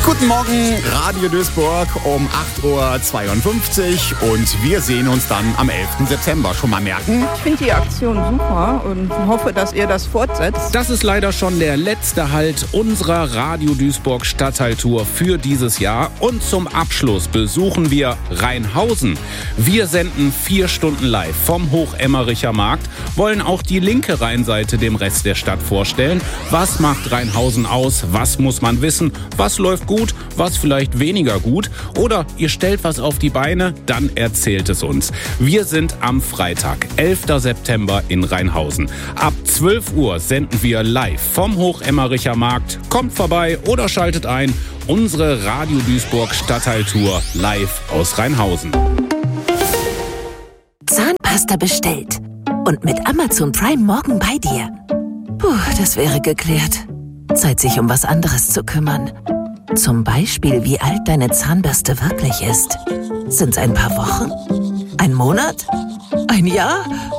Guten Morgen, Radio Duisburg um 8.52 Uhr und wir sehen uns dann am 11. September. Schon mal merken? Ich finde die Aktion super und hoffe, dass ihr das fortsetzt. Das ist leider schon der letzte Halt unserer Radio Duisburg Stadtteiltour für dieses Jahr. Und zum Abschluss besuchen wir Rheinhausen. Wir senden 4 Stunden live vom Hochemmericher Markt, wollen auch die linke Rheinseite dem Rest der Stadt vorstellen. Was macht Rheinhausen aus? Was muss man wissen? Was läuft gut? Was vielleicht weniger gut? Oder ihr stellt was auf die Beine? Dann erzählt es uns. Wir sind am Freitag, 11. September in Rheinhausen. Ab 12 Uhr senden wir live vom Hochemmericher Markt. Kommt vorbei oder schaltet ein. Unsere Radio Duisburg Stadtteiltour live aus Rheinhausen. Zahnpasta bestellt. Und mit Amazon Prime morgen bei dir. Puh, das wäre geklärt. Zeit, sich um was anderes zu kümmern. Zum Beispiel, wie alt deine Zahnbürste wirklich ist. Sind's ein paar Wochen? Ein Monat? Ein Jahr?